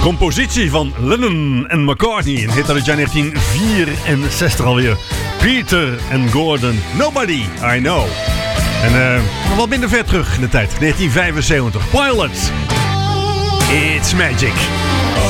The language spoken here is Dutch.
compositie van Lennon en McCartney. Een hit uit het jaar 1964 alweer. Peter en Gordon, Nobody I Know. En wat minder ver terug in de tijd, 1975. Pilots, It's Magic.